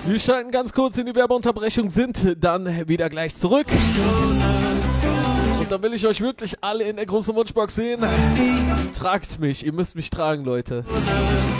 Wir schalten ganz kurz in die Werbeunterbrechung, sind dann wieder gleich zurück. Und dann will ich euch wirklich alle in der großen Wunschbox sehen. Tragt mich, ihr müsst mich tragen, Leute.